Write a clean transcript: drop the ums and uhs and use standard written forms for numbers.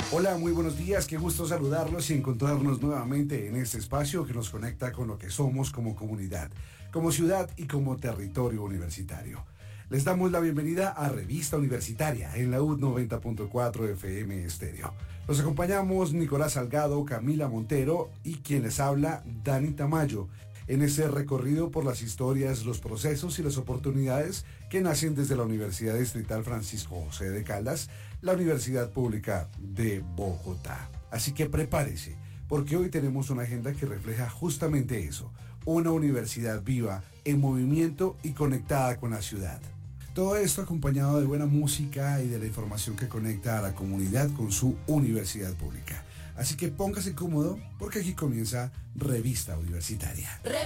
Hola, muy buenos días, qué gusto saludarlos y encontrarnos nuevamente en este espacio que nos conecta con lo que somos como comunidad, como ciudad y como territorio universitario. Les damos la bienvenida a Revista Universitaria en la UD 90.4 FM Estéreo. Los acompañamos Nicolás Salgado, Camila Montero y quien les habla, Dani Tamayo, en este recorrido por las historias, los procesos y las oportunidades que nacen desde la Universidad Distrital Francisco José de Caldas, la Universidad Pública de Bogotá. Así que prepárese, porque hoy tenemos una agenda que refleja justamente eso, una universidad viva, en movimiento y conectada con la ciudad. Todo esto acompañado de buena música y de la información que conecta a la comunidad con su universidad pública. Así que póngase cómodo porque aquí comienza Revista Universitaria.